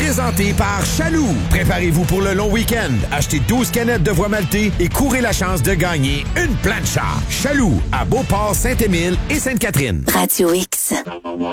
présenté par Chaloux. Préparez-vous pour le long week-end. Achetez 12 canettes de voie maltée et courez la chance de gagner une plancha. Chaloux, à Beauport, Saint-Émile et Sainte-Catherine. Radio X.